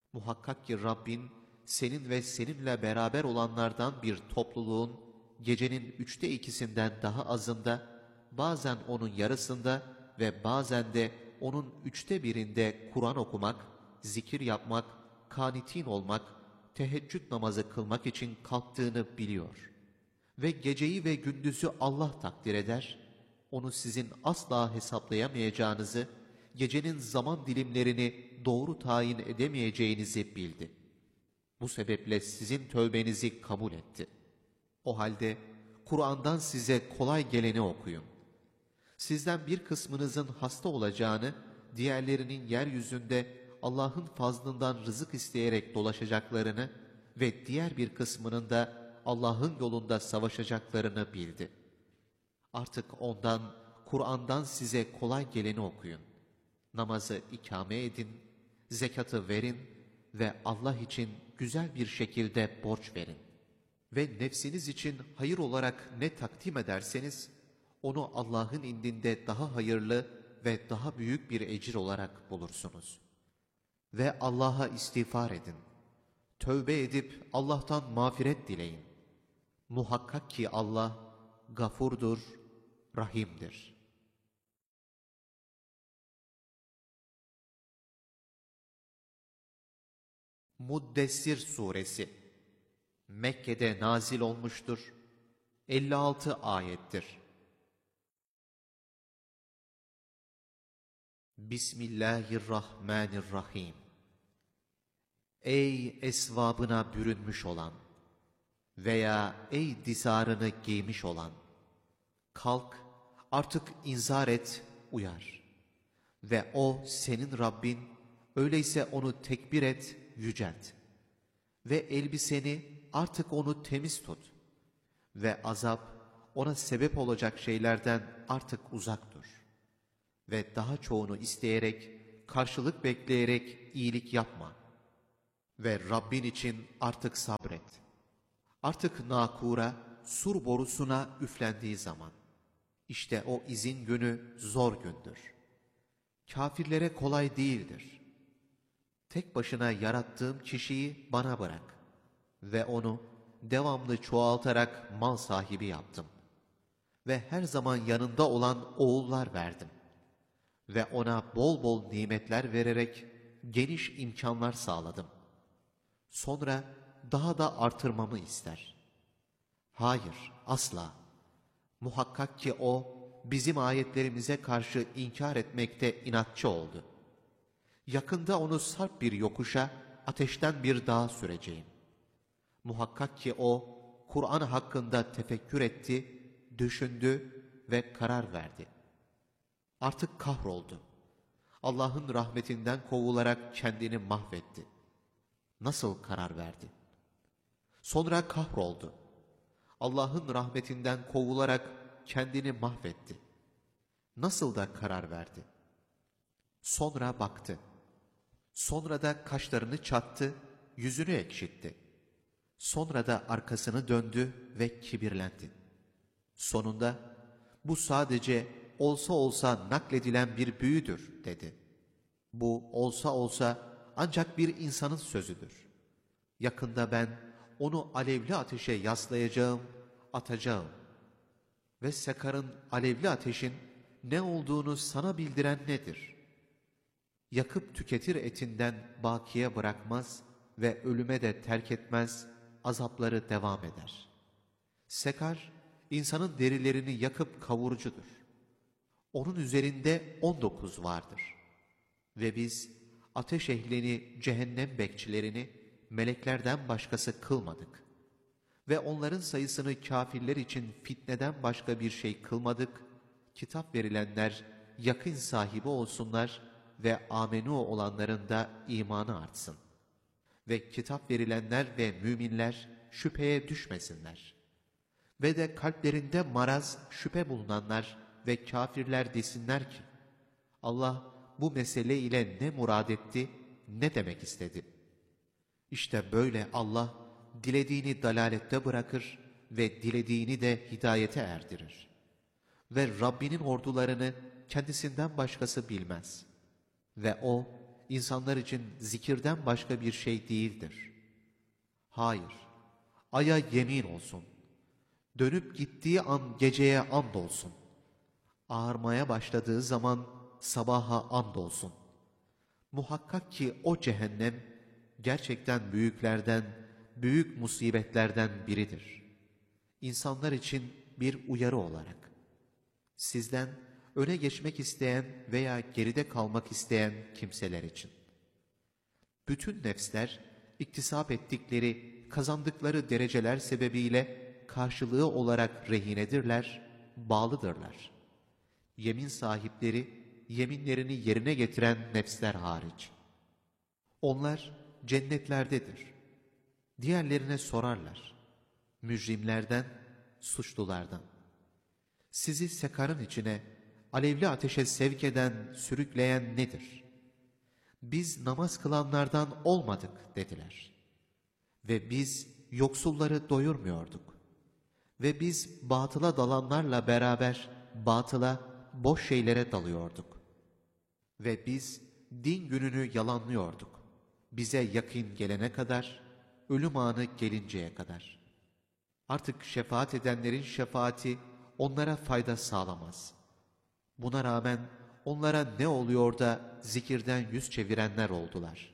Muhakkak ki Rabbin, senin ve seninle beraber olanlardan bir topluluğun, gecenin 2/3'ünden daha azında, bazen onun yarısında ve bazen de onun 1/3'ünde Kur'an okumak, zikir yapmak, kanitin olmak, teheccüd namazı kılmak için kalktığını biliyor. Ve geceyi ve gündüzü Allah takdir eder, onu sizin asla hesaplayamayacağınızı, gecenin zaman dilimlerini doğru tayin edemeyeceğinizi bildi. Bu sebeple sizin tövbenizi kabul etti. O halde Kur'an'dan size kolay geleni okuyun. Sizden bir kısmınızın hasta olacağını, diğerlerinin yeryüzünde Allah'ın fazlından rızık isteyerek dolaşacaklarını ve diğer bir kısmının da Allah'ın yolunda savaşacaklarını bildi. Artık ondan, Kur'an'dan size kolay geleni okuyun. Namazı ikame edin, zekatı verin ve Allah için güzel bir şekilde borç verin. Ve nefsiniz için hayır olarak ne takdim ederseniz, onu Allah'ın indinde daha hayırlı ve daha büyük bir ecir olarak bulursunuz. Ve Allah'a istiğfar edin. Tövbe edip Allah'tan mağfiret dileyin. Muhakkak ki Allah gafurdur, rahimdir. Muddessir Suresi Mekke'de nazil olmuştur. 56 ayettir. Bismillahirrahmanirrahim. Ey esvabına bürünmüş olan veya ey dizarını giymiş olan! Kalk, artık inzar et, uyar. Ve o senin Rabbin, öyleyse onu tekbir et, yücelt. Ve elbiseni artık onu temiz tut. Ve azap, ona sebep olacak şeylerden artık uzak dur. Ve daha çoğunu isteyerek, karşılık bekleyerek iyilik yapma. Ve Rabbin için artık sabret. Artık nakura, sur borusuna üflendiği zaman, İşte o izin günü zor gündür. Kafirlere kolay değildir. Tek başına yarattığım kişiyi bana bırak ve onu devamlı çoğaltarak mal sahibi yaptım. Ve her zaman yanında olan oğullar verdim. Ve ona bol bol nimetler vererek geniş imkanlar sağladım. Sonra daha da artırmamı ister. Hayır, asla. Muhakkak ki o, bizim ayetlerimize karşı inkar etmekte inatçı oldu. Yakında onu sarp bir yokuşa, ateşten bir dağa süreceğim. Muhakkak ki o, Kur'an hakkında tefekkür etti, düşündü ve karar verdi. Artık kahroldu. Allah'ın rahmetinden kovularak kendini mahvetti. Nasıl karar verdi? Sonra kahroldu. Allah'ın rahmetinden kovularak kendini mahvetti. Nasıl da karar verdi? Sonra baktı. Sonra da kaşlarını çattı, yüzünü ekşitti. Sonra da arkasını döndü ve kibirlendi. Sonunda bu sadece olsa olsa nakledilen bir büyüdür dedi. Bu olsa olsa ancak bir insanın sözüdür. Yakında ben onu alevli ateşe yaslayacağım, atacağım. Ve Sekar'ın alevli ateşin ne olduğunu sana bildiren nedir? Yakıp tüketir etinden bakiye bırakmaz ve ölüme de terk etmez, azapları devam eder. Sekar, insanın derilerini yakıp kavurucudur. Onun üzerinde 19 vardır. Ve biz ateş ehlini, cehennem bekçilerini meleklerden başkası kılmadık. Ve onların sayısını kâfirler için fitneden başka bir şey kılmadık. Kitap verilenler yakın sahibi olsunlar ve amenû olanların da imanı artsın. Ve kitap verilenler ve müminler şüpheye düşmesinler. Ve de kalplerinde maraz, şüphe bulunanlar ve kâfirler desinler ki, Allah bu mesele ile ne murad etti, ne demek istedi? İşte böyle Allah, dilediğini dalalette bırakır ve dilediğini de hidayete erdirir. Ve Rabbinin ordularını kendisinden başkası bilmez. Ve O, insanlar için zikirden başka bir şey değildir. Hayır, aya yemin olsun. Dönüp gittiği an geceye and olsun. Ağarmaya başladığı zaman sabaha and olsun. Muhakkak ki o cehennem gerçekten büyüklerden, büyük musibetlerden biridir. İnsanlar için bir uyarı olarak. Sizden öne geçmek isteyen veya geride kalmak isteyen kimseler için. Bütün nefsler, iktisap ettikleri, kazandıkları dereceler sebebiyle karşılığı olarak rehinedirler, bağlıdırlar. Yemin sahipleri, yeminlerini yerine getiren nefsler hariç. Onlar cennetlerdedir. Diğerlerine sorarlar. Mücrimlerden, suçlulardan. Sizi sekarın içine, alevli ateşe sevk eden, sürükleyen nedir? Biz namaz kılanlardan olmadık dediler. Ve biz yoksulları doyurmuyorduk. Ve biz batıla dalanlarla beraber batıla, boş şeylere dalıyorduk. Ve biz din gününü yalanlıyorduk. Bize yakın gelene kadar, ölüm anı gelinceye kadar. Artık şefaat edenlerin şefaati onlara fayda sağlamaz. Buna rağmen onlara ne oluyor da zikirden yüz çevirenler oldular.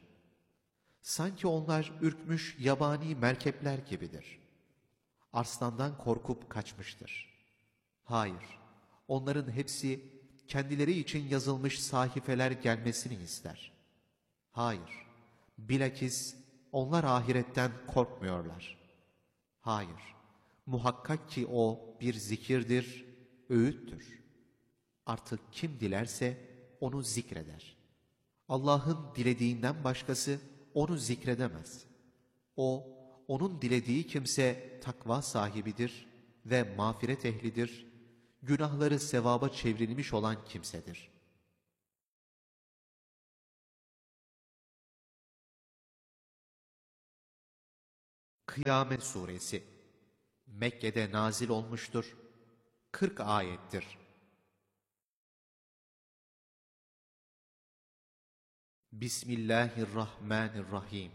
Sanki onlar ürkmüş yabani merkepler gibidir. Arslandan korkup kaçmıştır. Hayır, onların hepsi kendileri için yazılmış sahifeler gelmesini ister. Hayır, bilakis onlar ahiretten korkmuyorlar. Hayır, muhakkak ki o bir zikirdir, öğüttür. Artık kim dilerse onu zikreder. Allah'ın dilediğinden başkası onu zikredemez. O, onun dilediği kimse takva sahibidir ve mağfiret ehlidir, günahları sevaba çevrilmiş olan kimsedir. Kıyamet Suresi Mekke'de nazil olmuştur. 40 ayettir. Bismillahirrahmanirrahim.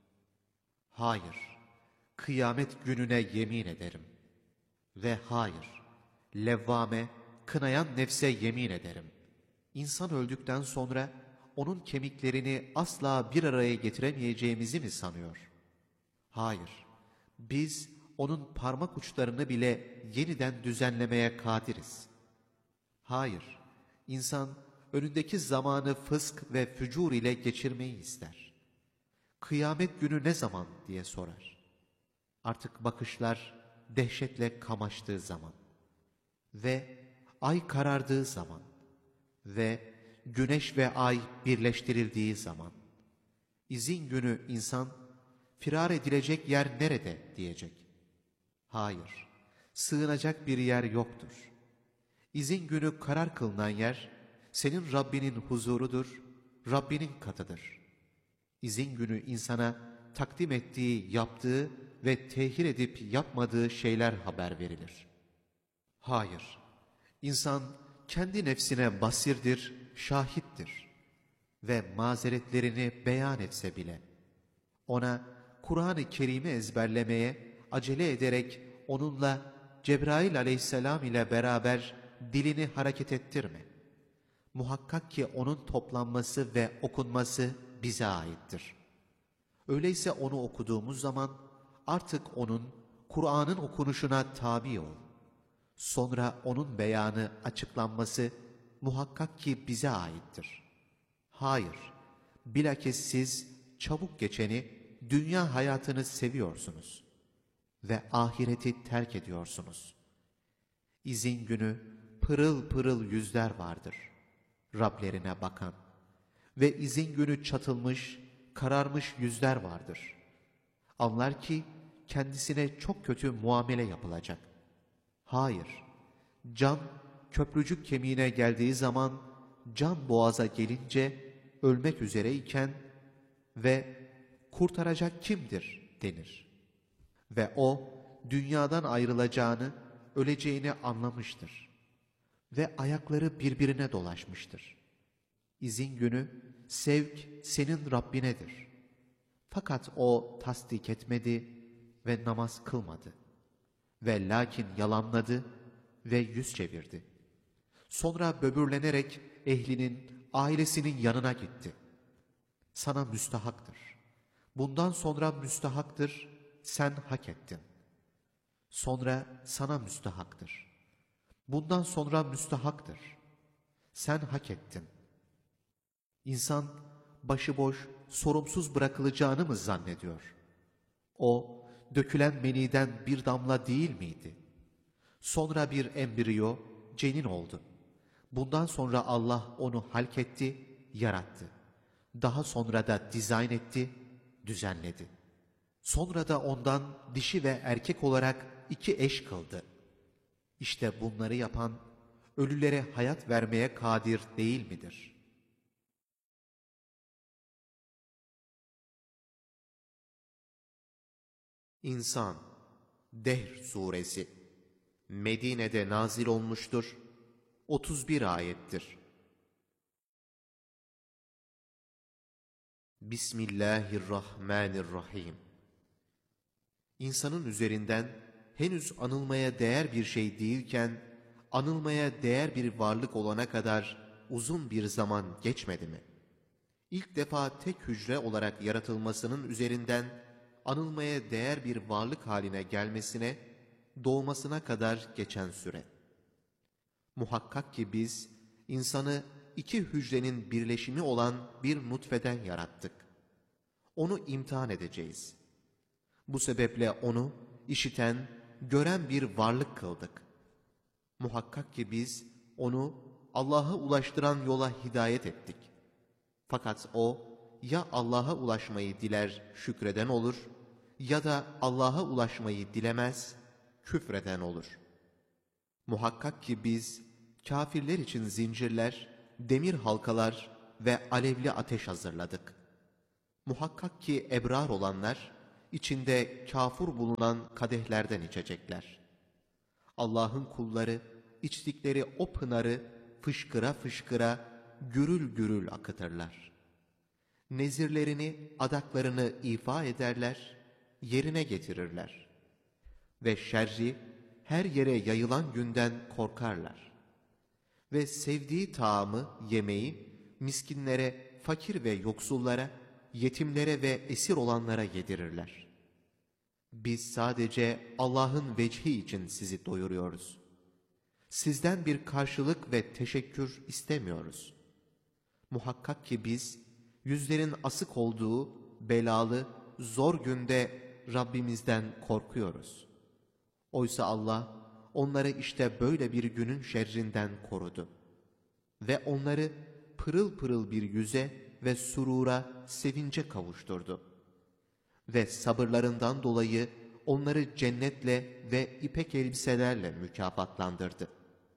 Hayır, kıyamet gününe yemin ederim. Ve hayır, levvame, kınayan nefse yemin ederim. İnsan öldükten sonra onun kemiklerini asla bir araya getiremeyeceğimizi mi sanıyor? Hayır, biz onun parmak uçlarını bile yeniden düzenlemeye kadiriz. Hayır, insan önündeki zamanı fısk ve fücur ile geçirmeyi ister. Kıyamet günü ne zaman diye sorar. Artık bakışlar dehşetle kamaştığı zaman ve ay karardığı zaman ve güneş ve ay birleştirildiği zaman, izin günü insan, firar edilecek yer nerede diyecek. Hayır, sığınacak bir yer yoktur. İzin günü karar kılınan yer, senin Rabbinin huzurudur, Rabbinin katıdır. İzin günü insana takdim ettiği, yaptığı ve tehir edip yapmadığı şeyler haber verilir. Hayır, insan kendi nefsine basirdir, şahittir ve mazeretlerini beyan etse bile, ona Kur'an-ı Kerim'i ezberlemeye acele ederek onunla Cebrail aleyhisselam ile beraber dilini hareket ettirme. Muhakkak ki onun toplanması ve okunması bize aittir. Öyleyse onu okuduğumuz zaman artık onun, Kur'an'ın okunuşuna tabi ol. Sonra onun beyanı, açıklanması muhakkak ki bize aittir. Hayır, bilakis siz çabuk geçeni, dünya hayatını seviyorsunuz ve ahireti terk ediyorsunuz. İzin günü pırıl pırıl yüzler vardır, Rablerine bakan ve izin günü çatılmış, kararmış yüzler vardır. Anlar ki kendisine çok kötü muamele yapılacak. Hayır, can köprücük kemiğine geldiği zaman, can boğaza gelince ölmek üzereyken ve kurtaracak kimdir denir. Ve o dünyadan ayrılacağını, öleceğini anlamıştır ve ayakları birbirine dolaşmıştır. izin günü, sevk senin Rabbinedir. Fakat o tasdik etmedi ve namaz kılmadı. Ve lakin yalanladı ve yüz çevirdi. Sonra böbürlenerek ehlinin, ailesinin yanına gitti. Sana müstahaktır. Bundan sonra müstahaktır, sen hak ettin. Sonra sana müstahaktır. Bundan sonra müstahaktır. Sen hak ettin. İnsan başıboş, sorumsuz bırakılacağını mı zannediyor? O, dökülen meniden bir damla değil miydi? Sonra bir embriyo, cenin oldu. Bundan sonra Allah onu halketti, yarattı. Daha sonra da dizayn etti, düzenledi. Sonra da ondan dişi ve erkek olarak 2 eş kıldı. İşte bunları yapan, ölülere hayat vermeye kadir değil midir? İnsan, Dehr Suresi Medine'de nazil olmuştur, 31 ayettir. Bismillahirrahmanirrahim. İnsanın üzerinden henüz anılmaya değer bir şey değilken, anılmaya değer bir varlık olana kadar uzun bir zaman geçmedi mi? İlk defa tek hücre olarak yaratılmasının üzerinden anılmaya değer bir varlık haline gelmesine, doğmasına kadar geçen süre. Muhakkak ki biz insanı 2 hücrenin birleşimi olan bir nutfeden yarattık. Onu imtihan edeceğiz. Bu sebeple onu işiten, gören bir varlık kıldık. Muhakkak ki biz onu Allah'a ulaştıran yola hidayet ettik. Fakat o ya Allah'a ulaşmayı diler şükreden olur ya da Allah'a ulaşmayı dilemez küfreden olur. Muhakkak ki biz kâfirler için zincirler, demir halkalar ve alevli ateş hazırladık. Muhakkak ki ebrar olanlar içinde kâfur bulunan kadehlerden içecekler. Allah'ın kulları içtikleri o pınarı fışkıra fışkıra gürül gürül akıtırlar. Nezirlerini, adaklarını ifa ederler, yerine getirirler. Ve şerri her yere yayılan günden korkarlar. Ve sevdiği taamı, yemeği miskinlere, fakir ve yoksullara, yetimlere ve esir olanlara yedirirler. Biz sadece Allah'ın vecihi için sizi doyuruyoruz. Sizden bir karşılık ve teşekkür istemiyoruz. Muhakkak ki biz, yüzlerin asık olduğu belalı, zor günde Rabbimizden korkuyoruz. Oysa Allah, onları işte böyle bir günün şerrinden korudu. Ve onları pırıl pırıl bir yüze ve surura, sevince kavuşturdu. Ve sabırlarından dolayı onları cennetle ve ipek elbiselerle mükafatlandırdı.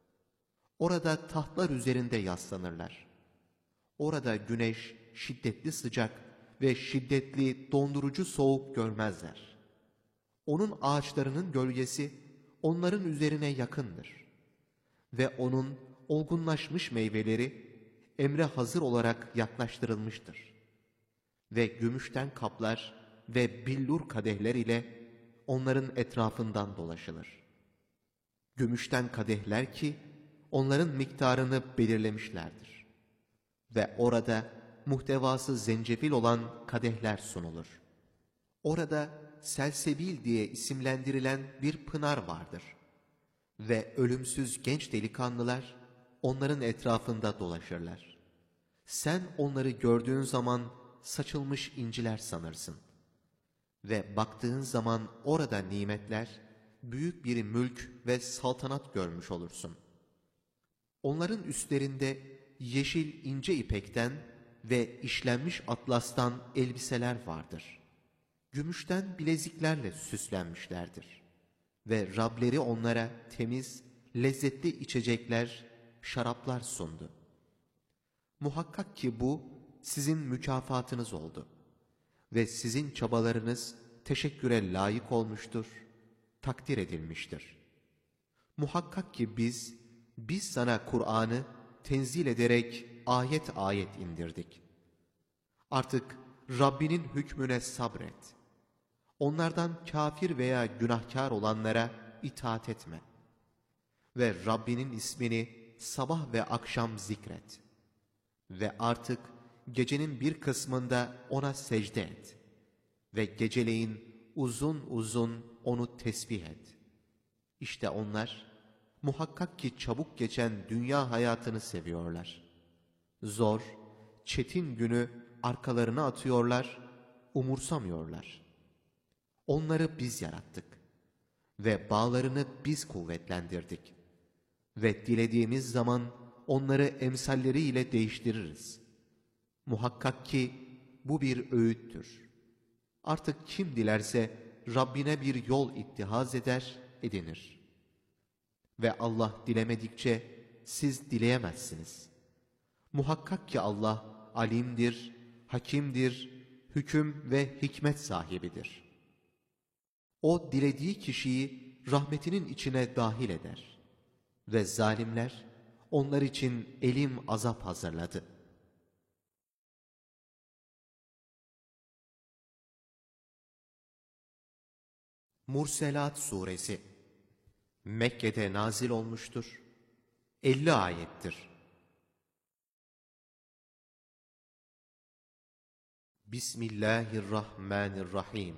Orada tahtlar üzerinde yaslanırlar. Orada güneş şiddetli sıcak ve şiddetli dondurucu soğuk görmezler. Onun ağaçlarının gölgesi onların üzerine yakındır. Ve onun olgunlaşmış meyveleri emre hazır olarak yaklaştırılmıştır. Ve gümüşten kaplar ve billur kadehler ile onların etrafından dolaşılır. Gümüşten kadehler ki onların miktarını belirlemişlerdir. Ve orada muhtevası zencefil olan kadehler sunulur. Orada selsebil diye isimlendirilen bir pınar vardır. Ve ölümsüz genç delikanlılar onların etrafında dolaşırlar. Sen onları gördüğün zaman saçılmış inciler sanırsın. Ve baktığın zaman orada nimetler, büyük bir mülk ve saltanat görmüş olursun. Onların üstlerinde yeşil ince ipekten ve işlenmiş atlastan elbiseler vardır. Gümüşten bileziklerle süslenmişlerdir. Ve Rableri onlara temiz, lezzetli içecekler, şaraplar sundu. Muhakkak ki bu sizin mükafatınız oldu. Ve sizin çabalarınız teşekküre layık olmuştur, takdir edilmiştir. Muhakkak ki biz sana Kur'an'ı tenzil ederek ayet ayet indirdik. Artık Rabbinin hükmüne sabret. Onlardan kafir veya günahkar olanlara itaat etme. Ve Rabbinin ismini sabah ve akşam zikret. Ve artık gecenin bir kısmında ona secde et. Ve geceleyin uzun uzun onu tesbih et. İşte onlar muhakkak ki çabuk geçen dünya hayatını seviyorlar. Zor, çetin günü arkalarına atıyorlar, umursamıyorlar. Onları biz yarattık ve bağlarını biz kuvvetlendirdik. Ve dilediğimiz zaman onları emsalleriyle değiştiririz. Muhakkak ki bu bir öğüttür. Artık kim dilerse Rabbine bir yol ittihaz eder, edinir. Ve Allah dilemedikçe siz dileyemezsiniz. Muhakkak ki Allah alimdir, hakimdir, hüküm ve hikmet sahibidir. O dilediği kişiyi rahmetinin içine dahil eder. Ve zalimler onlar için elim azap hazırladı. Murselat Suresi Mekke'de nazil olmuştur. 50 ayettir. Bismillahirrahmanirrahim.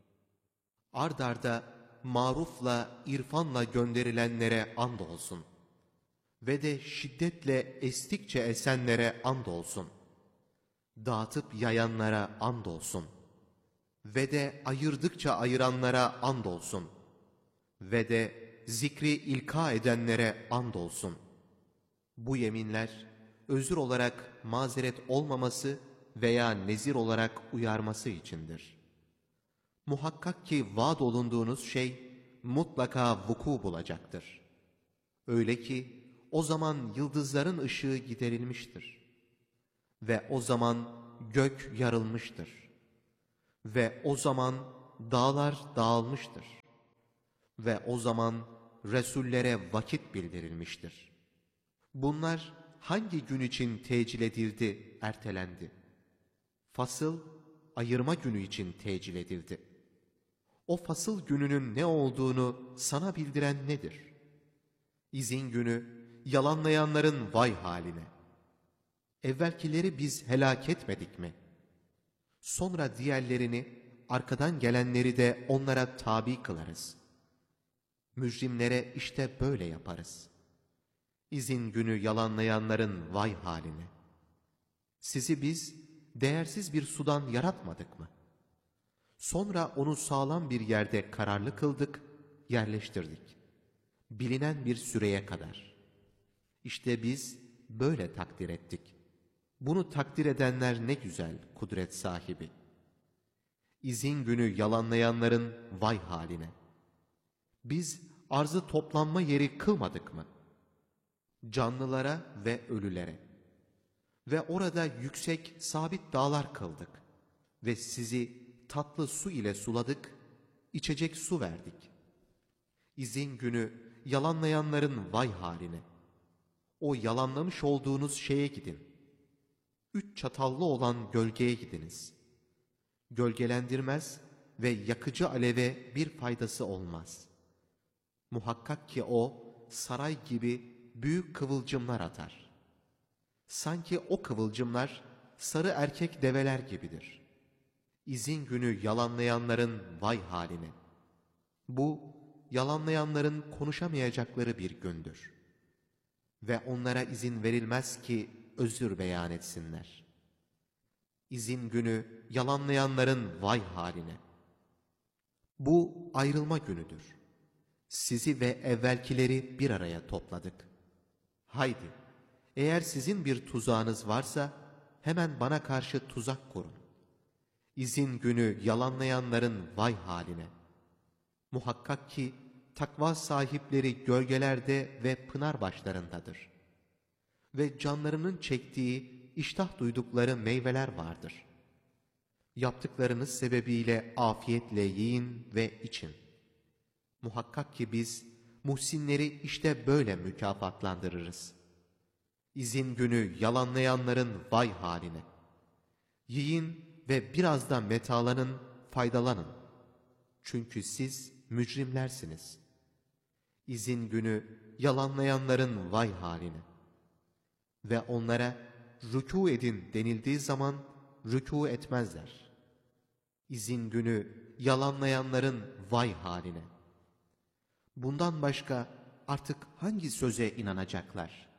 Ard arda marufla, irfanla gönderilenlere andolsun. Ve de şiddetle estikçe esenlere andolsun. Dağıtıp yayanlara andolsun. Ve de ayırdıkça ayıranlara andolsun. Ve de zikri ilka edenlere andolsun. Bu yeminler özür olarak mazeret olmaması veya nezir olarak uyarması içindir. Muhakkak ki vaad olunduğunuz şey mutlaka vuku bulacaktır. Öyle ki o zaman yıldızların ışığı giderilmiştir. Ve o zaman gök yarılmıştır. Ve o zaman dağlar dağılmıştır. Ve o zaman Resullere vakit bildirilmiştir. Bunlar hangi gün için tecil edildi, ertelendi? Fasıl, ayırma günü için tecil edildi. O fasıl gününün ne olduğunu sana bildiren nedir? İzin günü, yalanlayanların vay haline. Evvelkileri biz helak etmedik mi? Sonra diğerlerini, arkadan gelenleri de onlara tabi kılarız. Mücrimlere işte böyle yaparız. İzin günü yalanlayanların vay haline. Sizi biz değersiz bir sudan yaratmadık mı? Sonra onu sağlam bir yerde kararlı kıldık, yerleştirdik. Bilinen bir süreye kadar. İşte biz böyle takdir ettik. Bunu takdir edenler ne güzel kudret sahibi. İzin günü yalanlayanların vay haline. Biz arzı toplanma yeri kılmadık mı? Canlılara ve ölülere. Ve orada yüksek, sabit dağlar kıldık. Ve sizi tatlı su ile suladık, içecek su verdik. İzin günü yalanlayanların vay haline. O yalanlamış olduğunuz şeye gidin. 3 çatallı olan gölgeye gidiniz. Gölgelendirmez ve yakıcı aleve bir faydası olmaz. Muhakkak ki o saray gibi büyük kıvılcımlar atar. Sanki o kıvılcımlar sarı erkek develer gibidir. İzin günü yalanlayanların vay haline. Bu, yalanlayanların konuşamayacakları bir gündür. Ve onlara izin verilmez ki özür beyan etsinler. İzin günü yalanlayanların vay haline. Bu ayrılma günüdür. Sizi ve evvelkileri bir araya topladık. Haydi, eğer sizin bir tuzağınız varsa hemen bana karşı tuzak kurun. İzin günü yalanlayanların vay haline. Muhakkak ki takva sahipleri gölgelerde ve pınar başlarındadır. Ve canlarının çektiği, iştah duydukları meyveler vardır. Yaptıklarınız sebebiyle afiyetle yiyin ve için. Muhakkak ki biz muhsinleri işte böyle mükafatlandırırız. İzin günü yalanlayanların vay haline. Yiyin ve biraz da metalanın, faydalanın. Çünkü siz mücrimlersiniz. İzin günü yalanlayanların vay haline. Ve onlara rükû edin denildiği zaman rükû etmezler. İzin günü yalanlayanların vay haline. Bundan başka artık hangi söze inanacaklar?